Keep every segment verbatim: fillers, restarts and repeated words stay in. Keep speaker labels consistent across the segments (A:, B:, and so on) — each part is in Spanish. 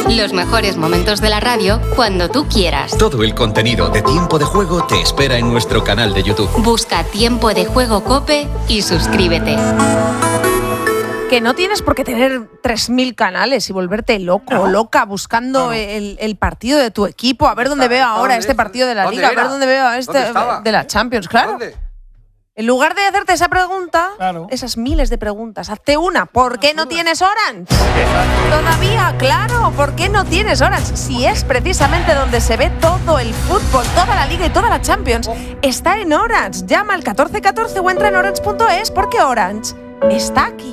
A: Los mejores momentos de la radio cuando tú quieras.
B: Todo el contenido de Tiempo de Juego te espera en nuestro canal de YouTube.
A: Busca Tiempo de Juego COPE y suscríbete.
C: Que no tienes por qué tener tres mil canales y volverte loco o no. loca buscando no. el, el partido de tu equipo, a ver dónde veo ahora este partido de la Liga, a ver dónde veo este de la Champions, claro. ¿Dónde? En lugar de hacerte esa pregunta, claro. esas miles de preguntas, hazte una. ¿Por qué no tienes Orange? Todavía, claro, ¿por qué no tienes Orange? Si es precisamente donde se ve todo el fútbol, toda la Liga y toda la Champions, está en Orange. Llama al catorce catorce o entra en orange punto es porque Orange está aquí.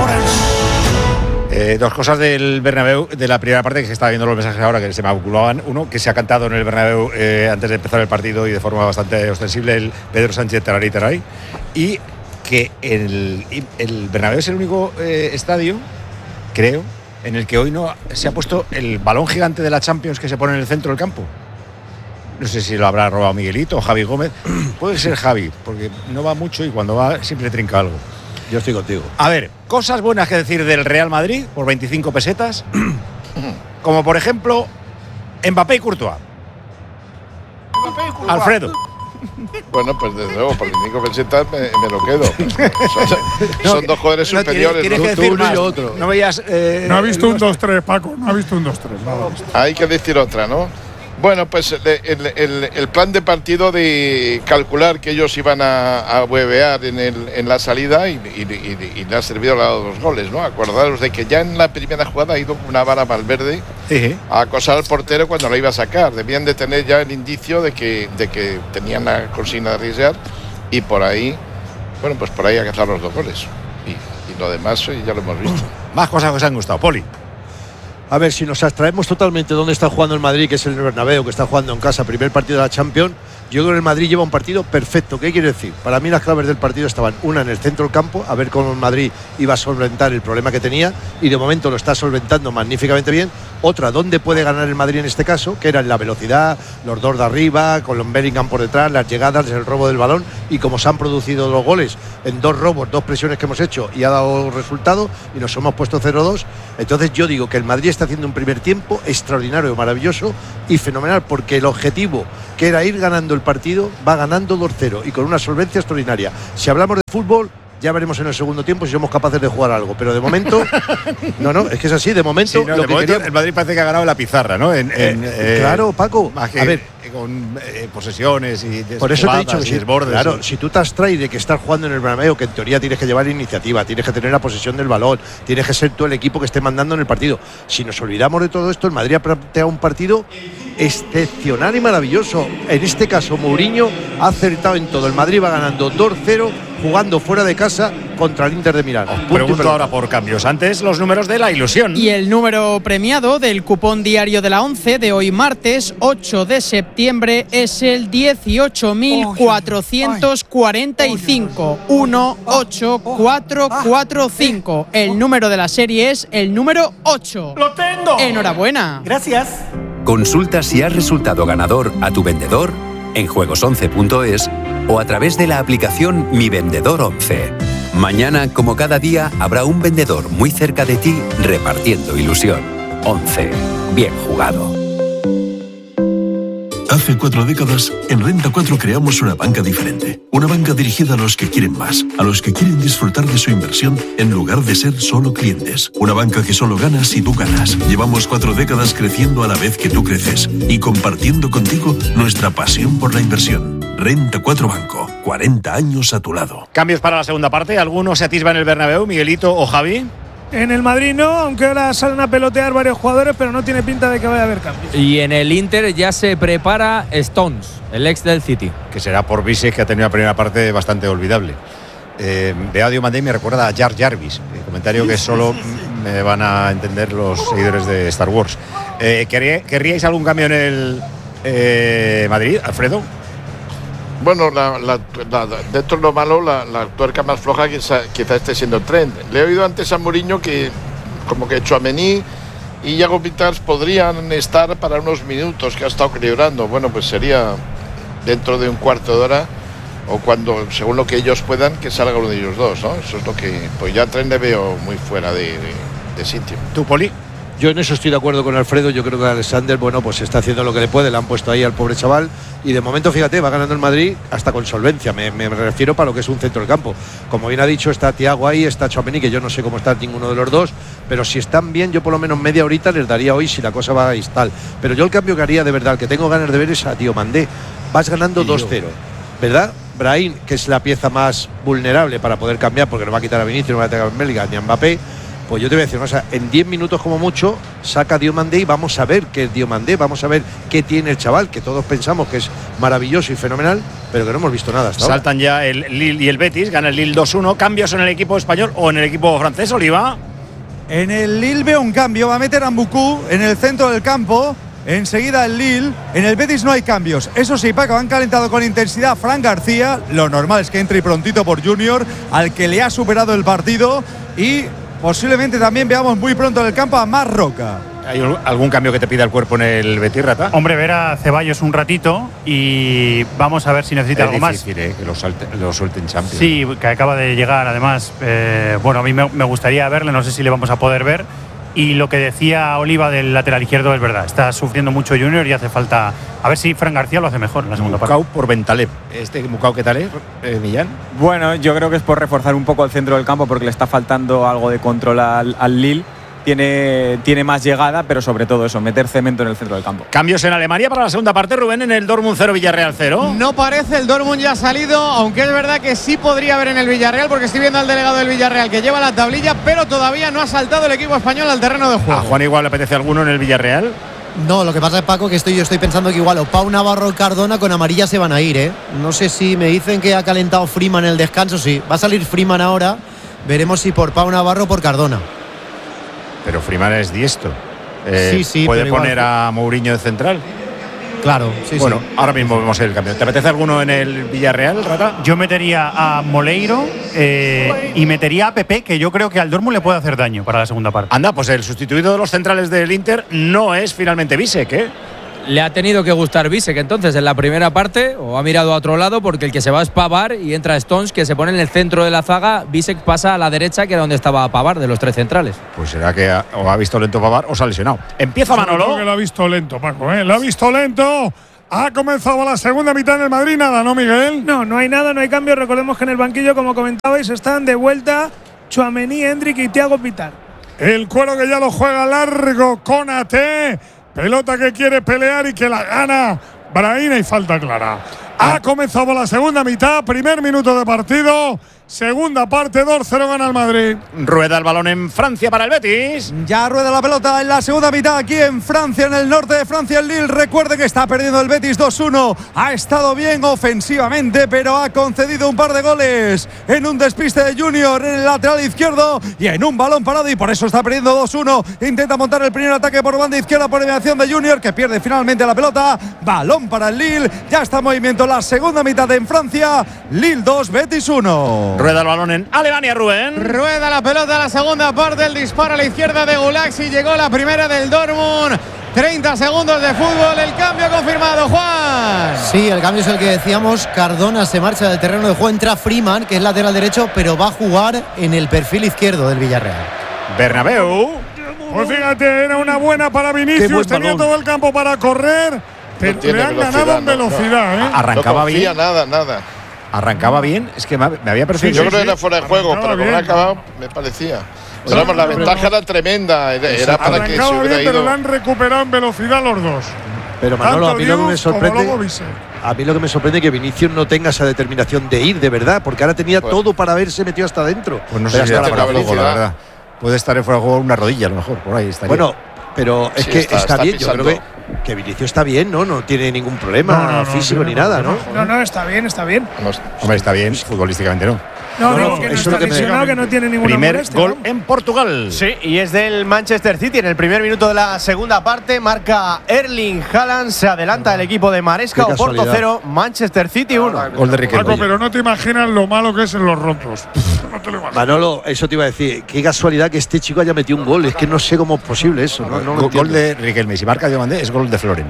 D: Eh, dos cosas del Bernabéu, de la primera parte, que se estaba viendo los mensajes ahora que se me acumulaban. Uno, que se ha cantado en el Bernabéu eh, antes de empezar el partido y de forma bastante ostensible el Pedro Sánchez Tararí Tararí. Y que el, el Bernabéu es el único eh, estadio, creo, en el que hoy no se ha puesto el balón gigante de la Champions que se pone en el centro del campo. No sé si lo habrá robado Miguelito o Javi Gómez. Puede ser Javi, porque no va mucho y cuando va siempre trinca algo.
E: Yo estoy contigo.
D: A ver, cosas buenas que decir del Real Madrid por veinticinco pesetas. Como por ejemplo, Mbappé y Courtois.
F: Mbappé y Courtois.
D: Alfredo.
F: Bueno, pues desde luego, por veinticinco pesetas me, me lo quedo. Son,
D: no,
F: son dos jugadores
D: no,
F: superiores.
D: Tienes, tienes que decir más. Otro. No veías. Eh,
G: no ha visto un dos tres, Paco. No ha visto un dos tres. No,
F: hay que decir otra, ¿no? Bueno, pues el, el, el plan de partido de calcular que ellos iban a, a huevear en, el, en la salida y, y, y, y le ha servido a los dos goles, ¿no? Acordaros de que ya en la primera jugada ha ido una vara Valverde sí. a acosar al portero cuando la iba a sacar. Debían de tener ya el indicio de que, de que tenían la consigna de arriesgar y por ahí, bueno, pues por ahí a cazar los dos goles. Y, y lo demás ya lo hemos visto.
D: Más cosas que os han gustado, Poli.
E: A ver, si nos abstraemos totalmente dónde está jugando el Madrid, que es el Bernabéu, que está jugando en casa, primer partido de la Champions, yo creo que el Madrid lleva un partido perfecto. ¿Qué quiere decir? Para mí las claves del partido estaban, una, en el centro del campo, a ver cómo el Madrid iba a solventar el problema que tenía, y de momento lo está solventando magníficamente bien. Otra, ¿dónde puede ganar el Madrid en este caso? Que era en la velocidad, los dos de arriba, con los Bellingham por detrás, las llegadas, el robo del balón, y como se han producido los goles en dos robos, dos presiones que hemos hecho y ha dado resultado y nos hemos puesto cero dos, entonces yo digo que el Madrid está haciendo un primer tiempo extraordinario, maravilloso y fenomenal, porque el objetivo, que era ir ganando el partido, va ganando dos cero y con una solvencia extraordinaria. Si hablamos de fútbol, ya veremos en el segundo tiempo si somos capaces de jugar algo, pero de momento no, no, es que es así, de momento,
D: sí, no,
E: lo
D: de
E: que
D: momento
E: quería...
D: el Madrid parece que ha ganado la pizarra, ¿no? En, en,
E: eh,
D: eh,
E: claro, Paco,
D: que,
E: a ver,
D: con eh, posesiones y
E: por eso te he dicho que
D: si,
E: desbordes, claro, sí. Si tú te abstraes de que estás jugando en el Bernabéu, que en teoría tienes que llevar iniciativa, tienes que tener la posesión del balón, tienes que ser tú el equipo que esté mandando en el partido. Si nos olvidamos de todo esto, el Madrid ha planteado un partido excepcional y maravilloso. En este caso, Mourinho ha acertado en todo. El Madrid va ganando dos cero, jugando fuera de casa contra el Inter de Milán.
D: Os pregunto ahora por cambios. Antes, los números de la ilusión.
H: Y el número premiado del cupón diario de la once de hoy martes ocho de septiembre es el dieciocho mil cuatrocientos cuarenta y cinco. uno ocho cuatro cuatro cinco. El número de la serie es el número ocho.
G: ¡Lo tengo!
H: Enhorabuena.
G: Gracias.
B: Consulta si has resultado ganador a tu vendedor en juegos once punto es o a través de la aplicación Mi Vendedor once. Mañana, como cada día, habrá un vendedor muy cerca de ti repartiendo ilusión. once. Bien jugado.
I: Hace cuatro décadas, en Renta cuatro creamos una banca diferente. Una banca dirigida a los que quieren más, a los que quieren disfrutar de su inversión en lugar de ser solo clientes. Una banca que solo gana si tú ganas. Llevamos cuatro décadas creciendo a la vez que tú creces y compartiendo contigo nuestra pasión por la inversión. Renta cuatro Banco, cuarenta años a tu lado.
D: Cambios para la segunda parte. ¿Alguno se atisba en el Bernabéu, Miguelito o Javi?
G: En el Madrid no, aunque ahora salen a pelotear varios jugadores, pero no tiene pinta de que vaya a haber cambios.
J: Y en el Inter ya se prepara Stones, el ex del City.
D: Que será por Visic, que ha tenido una primera parte bastante olvidable. Eh, Beadio Mandé me recuerda a Jar Jarvis, el comentario que solo me van a entender los seguidores de Star Wars. Eh, ¿Querríais algún cambio en el eh, Madrid, Alfredo?
F: Bueno, la, la, la, dentro de lo malo, la, la tuerca más floja quizá, quizá esté siendo Trent. Le he oído antes a Mourinho que como que Tchouaméni y Iago Vitas podrían estar para unos minutos que ha estado celebrando. Bueno, pues sería dentro de un cuarto de hora o cuando, según lo que ellos puedan, que salga uno de ellos dos, ¿no? Eso es lo que, pues ya Trent le veo muy fuera de, de, de sitio.
D: ¿Tú, Poli?
E: Yo en eso estoy de acuerdo con Alfredo. Yo creo que Alexander, bueno, pues está haciendo lo que le puede. Le han puesto ahí al pobre chaval. Y de momento, fíjate, va ganando el Madrid hasta con solvencia. Me, me refiero para lo que es un centro del campo. Como bien ha dicho, está Thiago ahí, está Tchouaméni, que yo no sé cómo está ninguno de los dos. Pero si están bien, yo por lo menos media horita les daría hoy si la cosa va a ir tal. Pero yo el cambio que haría de verdad, el que tengo ganas de ver es a Diomandé. Vas ganando dos cero, ¿verdad? Brahim, que es la pieza más vulnerable para poder cambiar, porque no va a quitar a Vinicius, no va a quitar a Bellingham ni a Mbappé. Pues yo te voy a decir una cosa, en diez minutos como mucho saca Diomandé y vamos a ver qué es Diomandé, vamos a ver qué tiene el chaval, que todos pensamos que es maravilloso y fenomenal, pero que no hemos visto nada hasta
D: Saltan
E: ahora.
D: ya el Lille y el Betis, gana el Lille dos uno. ¿Cambios en el equipo español o en el equipo francés, Oliva?
K: En el Lille veo un cambio, va a meter a Mbuku en el centro del campo. Enseguida el Lille. En el Betis no hay cambios. Eso sí, Paco, han calentado con intensidad Fran García. Lo normal es que entre prontito por Junior, al que le ha superado el partido. Y posiblemente también veamos muy pronto en el campo a Marc Roca.
D: ¿Hay algún cambio que te pida el cuerpo en el Betis, Rata?
L: Hombre, ver a Ceballos un ratito y vamos a ver si necesita
D: es
L: algo
D: difícil,
L: más.
D: Eh, que lo, salte, lo suelte en Champions.
L: Sí, que acaba de llegar, además. Eh, bueno, a mí me, me gustaría verle, no sé si le vamos a poder ver. Y lo que decía Oliva del lateral izquierdo es verdad. Está sufriendo mucho Junior y hace falta. A ver si Fran García lo hace mejor en la segunda parte.
D: Mukau por Bentaleb. ¿Este Mukau qué tal es, eh, Millán?
M: Bueno, yo creo que es por reforzar un poco el centro del campo porque le está faltando algo de control al, al Lille. Tiene, tiene más llegada, pero sobre todo eso, meter cemento en el centro del campo.
D: Cambios en Alemania para la segunda parte, Rubén, en el Dortmund cero, Villarreal cero.
H: No parece, el Dortmund ya ha salido, aunque es verdad que sí podría haber en el Villarreal, porque estoy viendo al delegado del Villarreal que lleva la tablilla, pero todavía no ha saltado el equipo español al terreno de juego.
D: ¿A Juan igual le apetece alguno en el Villarreal?
N: No, lo que pasa es, Paco, que estoy, yo estoy pensando que igual o Pau Navarro o Cardona con amarilla se van a ir, ¿eh? No sé si me dicen que ha calentado Freeman en el descanso, sí. Va a salir Freeman ahora, veremos si por Pau Navarro o por Cardona.
D: Pero Freeman es diestro. Eh,
N: sí, sí.
D: ¿Puede
N: pero
D: poner
N: igual.
D: a Mourinho de central?
N: Claro, sí,
D: bueno,
N: sí.
D: ahora mismo vemos el cambio. ¿Te apetece alguno en el Villarreal, Rata?
L: Yo metería a Moleiro eh, y metería a Pepe, que yo creo que al Dortmund le puede hacer daño para la segunda parte.
D: Anda, pues el sustituido de los centrales del Inter no es finalmente Bisek, ¿eh?
J: Le ha tenido que gustar Bisek entonces en la primera parte, o ha mirado a otro lado, porque el que se va es Pavard y entra Stones, que se pone en el centro de la zaga. Bisek pasa a la derecha, que era donde estaba Pavard, de los tres centrales.
D: Pues será que ha, o ha visto lento Pavard o se ha lesionado. Empieza Manolo.
G: Creo que lo ha visto lento, Paco, ¿eh? Lo ha visto lento. Ha comenzado la segunda mitad en el Madrid, nada, ¿no, Miguel?
O: No, no hay nada, no hay cambio. Recordemos que en el banquillo, como comentabais, están de vuelta Tchouaméni, Endrick y Thiago Pittar.
G: El Cuero que ya lo juega largo con A T. Pelota que quiere pelear y que la gana Brahim y falta clara. Ha comenzado la segunda mitad, primer minuto de partido. Segunda parte, dos cero gana el Madrid.
D: Rueda el balón en Francia para el Betis.
K: Ya rueda la pelota en la segunda mitad aquí en Francia, en el norte de Francia, el Lille. Recuerde que está perdiendo el Betis dos uno. Ha estado bien ofensivamente, pero ha concedido un par de goles en un despiste de Junior en el lateral izquierdo y en un balón parado, y por eso está perdiendo dos uno. Intenta montar el primer ataque por banda izquierda por eliminación de Junior, que pierde finalmente la pelota. Balón para el Lille. Ya está en movimiento la segunda mitad en Francia. Lille dos, Betis uno.
D: Rueda el balón en Alemania, Rubén.
H: Rueda la pelota la segunda parte, el disparo a la izquierda de Gulaxi, llegó la primera del Dortmund. treinta segundos de fútbol, el cambio confirmado, Juan.
N: Sí, el cambio es el que decíamos. Cardona se marcha del terreno de juego, entra Freeman, que es lateral derecho, pero va a jugar en el perfil izquierdo del Villarreal.
D: Bernabéu.
G: Pues fíjate, era una buena para Vinicius, tenía todo el campo para correr, pero
F: no
G: le han ganado en velocidad,
F: no,
G: ¿eh?
D: Arrancaba
F: no confía
D: bien.
F: nada, nada.
D: Arrancaba bien, es que me había parecido.
F: Sí, yo
D: sí,
F: creo que
D: sí.
F: era fuera de juego,
G: Arrancaba
F: pero como
G: bien.
F: ha acabado, me parecía. Pero vamos, la
G: pero
F: ventaja
G: no.
F: era tremenda. Era, era para que se
G: Arrancaba
F: hubiera
G: bien, pero
F: ido.
G: le han recuperado en velocidad los dos.
E: Pero Manolo, a mí lo que me
G: Diouf como
E: sorprende,
G: luego Bisek.
E: a mí lo que me sorprende es que Vinicius no tenga esa determinación de ir, de verdad, porque ahora tenía
F: Pues-
E: todo para haberse metido hasta adentro.
D: Pues no
E: Pero
D: sé si
E: hasta
D: era
E: la
D: fuera de juego, la
F: velocidad.
D: verdad. Puede estar en fuera de juego una rodilla, a lo mejor, por ahí estaría.
E: Bueno, pero es
F: Sí,
E: que
F: está-
E: está,
F: está
E: bien, yo creo que,
F: pisando.
E: que Vinicius está bien, ¿no? No tiene ningún problema
G: No, no, no,
E: físico
G: tiene
E: ni nada, ¿no?
G: problema.
O: No, no, está bien, está bien.
D: Hombre, está bien, futbolísticamente no.
O: No,
E: No,
O: no,
E: no,
O: que no
E: eso es
O: está
E: lo que me-
O: lesionado, que no tiene ninguna
D: Primer
O: molestia,
D: gol
O: vamos.
D: en Portugal.
P: Sí, y es del Manchester City. En el primer minuto de la segunda parte marca Erling Haaland. Se adelanta el equipo de Maresca.
E: Qué
P: Oporto
E: casualidad.
P: cero, Manchester City uno.
D: Gol de Riquelme.
G: Paco, pero no te imaginas lo malo que es en los rotos. No te lo imaginas.
E: Manolo, eso te iba a decir. Qué casualidad que este chico haya metido un gol. Es que no sé cómo es posible eso. No, no lo
D: Gol- gol
E: entiendo.
D: de Riquelme. Si marca Diomandé, es gol de Floren.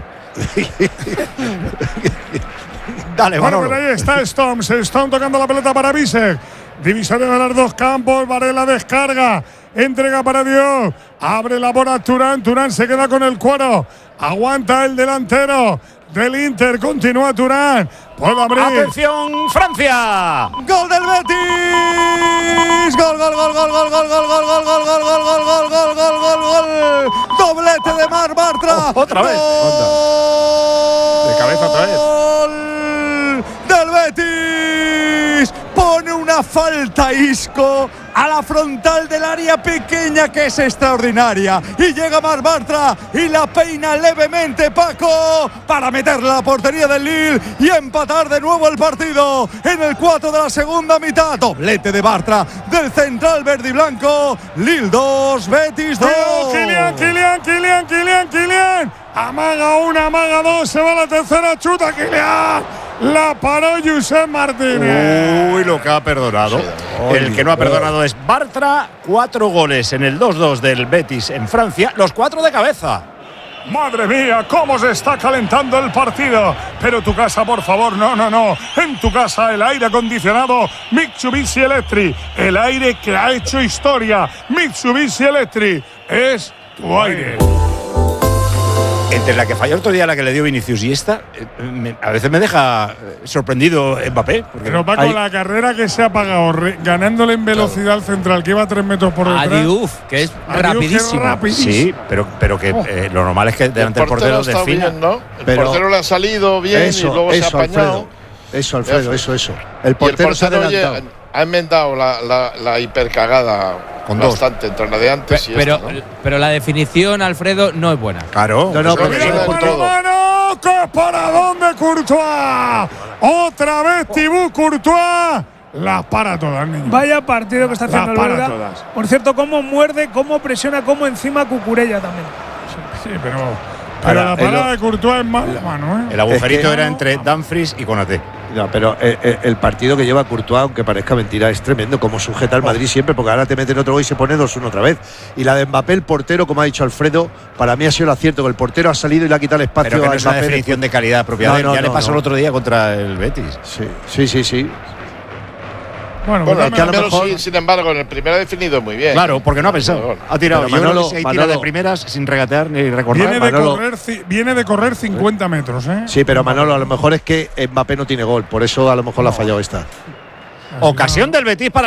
D: Dale,
G: Bueno,
D: Manolo.
G: pero ahí está Stones. Stone tocando la pelota para Bisek. Divisoria de los dos campos. Varela descarga. Entrega para Dios. Abre la bola Turán. Turán se queda con el cuero. Aguanta el delantero del Inter. Continúa Turán. Puede abrir.
D: ¡Atención, Francia!
K: ¡Gol del Betis! ¡Gol, gol, gol, gol, gol, gol, gol, gol, gol, gol, gol, gol, gol, gol, gol, gol, gol, gol! ¡Doblete de Marc Bartra!
D: ¡Otra vez! De cabeza otra vez.
K: ¡Gol del Betis! Pone una falta Isco a la frontal del área pequeña, que es extraordinaria, y llega Marc Bartra y la peina levemente Paco para meterla a la portería del Lille y empatar de nuevo el partido en el cuatro de la segunda mitad. Doblete de Bartra del central verde y blanco. Lille dos, Betis dos.
G: Kylian, Kylian, Kylian, Kylian, Kylian. Amaga una, amaga dos, se va la tercera, chuta Kylian. La paró Josep Martínez.
D: Uy, lo que ha perdonado. El que no ha perdonado es Bartra. Cuatro goles en el dos dos del Betis en Francia. Los cuatro de cabeza.
G: Madre mía, cómo se está calentando el partido. Pero tu casa, por favor, no, no, no. En tu casa el aire acondicionado Mitsubishi Electric. El aire que ha hecho historia. Mitsubishi Electric es tu aire.
D: Entre la que falló el otro día, la que le dio Vinicius y esta, eh, me, a veces me deja sorprendido Mbappé.
G: Pero Paco, hay... la carrera que se ha pagado re, ganándole en velocidad al central, que iba a tres metros por detrás.
J: A Diouf, que es rapidísimo.
G: rapidísimo.
D: Sí, pero, pero que oh. eh, lo normal es que delante del portero defina.
F: Bien, ¿no? El
E: pero
F: portero le ha salido bien
E: eso,
F: y luego
E: eso,
F: se ha apañado.
E: Alfredo, eso, Alfredo, eso, eso. El portero, el portero se ha adelantado.
F: Oye, ha enmendado la, la, la hipercagada con bastante entre la de antes
J: Pe
F: y
J: pero,
F: esta, ¿no?
J: pero la definición, Alfredo, no es buena.
D: Claro.
E: No, no, pero
G: mira, mano, mano, que para dónde Courtois. Otra vez Thibaut Courtois. Las para todas, niño.
O: Vaya partido que está haciendo
G: Las
O: el
G: para
O: belga.
G: todas.
O: Por cierto, cómo muerde, cómo presiona, cómo encima Cucurella también.
G: Sí, pero, pero
E: Ahora,
G: la parada
E: el,
G: de Courtois es mala mano, ¿eh?
D: El agujerito
E: es que,
D: era entre Dumfries y Konaté.
E: No, pero el, el, el partido que lleva Courtois, aunque parezca mentira, es tremendo. Como sujeta al Madrid siempre, porque ahora te meten otro gol y se pone dos uno otra vez. Y la de Mbappé, el portero, como ha dicho Alfredo, para mí ha sido el acierto, que el portero ha salido y le ha quitado el espacio
D: pero que no
E: a
D: es una
E: Mbappé.
D: definición de calidad propia
E: no,
D: de él.
E: no,
D: Ya
E: no,
D: le pasó
E: no.
D: el otro día contra el Betis.
E: Sí, sí, sí, sí.
G: Bueno,
F: Bueno,
G: pues
F: el
E: que a lo
F: primero,
E: mejor-
F: sí, sin embargo, en el primero ha definido muy bien.
D: Claro, porque no ha pensado. Ha tirado.
E: Pero
D: Yo
E: Manolo-
D: creo que si hay tira
E: Manolo-
D: de primeras sin regatear ni recordar.
G: viene, de
E: Manolo-
G: correr, ci- viene de correr cincuenta metros, ¿eh?
E: Sí, pero Manolo, a lo mejor es que Mbappé no tiene gol, por eso a lo mejor la ha fallado esta.
D: Ocasión del Betis para